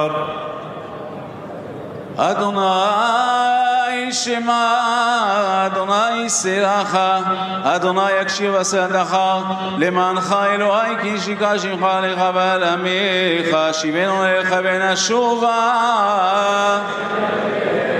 אמר אדוני שמע, אדוני שירך, אדוני יקשיב עשתך, למענך אלוהי כי ישיקה שמך לך ועל עמך, שיבנו אליך ונשובה.